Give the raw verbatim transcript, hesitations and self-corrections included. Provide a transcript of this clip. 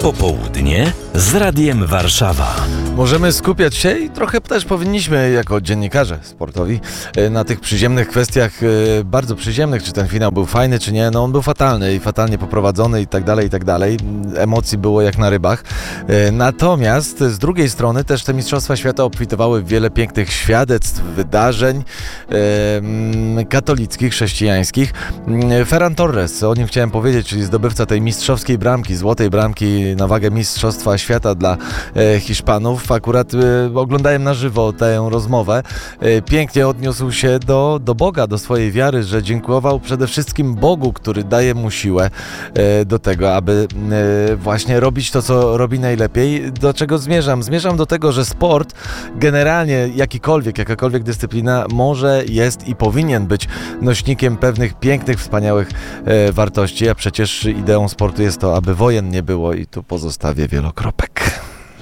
Popołudnie z Radiem Warszawa. Możemy skupiać się i trochę też powinniśmy, jako dziennikarze sportowi, na tych przyziemnych kwestiach, bardzo przyziemnych, czy ten finał był fajny, czy nie. No on był fatalny i fatalnie poprowadzony i tak dalej, i tak dalej. Emocji było jak na rybach. Natomiast z drugiej strony też te Mistrzostwa Świata obfitowały w wiele pięknych świadectw, wydarzeń katolickich, chrześcijańskich. Ferran Torres, o nim chciałem powiedzieć, czyli zdobywca tej mistrzowskiej bramki, złotej bramki na wagę Mistrzostwa Świata dla Hiszpanów. Akurat oglądałem na żywo tę rozmowę. Pięknie odniósł się do, do Boga, do swojej wiary, że dziękował przede wszystkim Bogu, który daje mu siłę do tego, aby właśnie robić to, co robi najlepiej. Do czego zmierzam? Zmierzam do tego, że sport generalnie, jakikolwiek, jakakolwiek dyscyplina może, jest i powinien być nośnikiem pewnych pięknych, wspaniałych wartości, a przecież ideą sportu jest to, aby wojen nie było i tu pozostawię wielokropkę.